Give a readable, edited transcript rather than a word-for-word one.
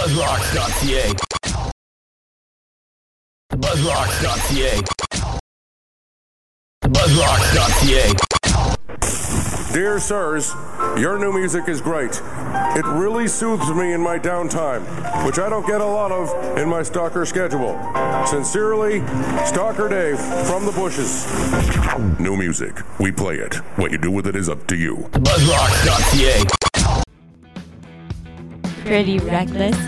Buzzrocks.ca. Buzzrocks.ca. Buzzrocks.ca. Dear sirs, your new music is great. It really soothes me in my downtime, which I don't get a lot of in my stalker schedule. Sincerely, Stalker Dave from the bushes. New music. We play it. What you do with it is up to you. Buzzrocks.ca. Pretty reckless.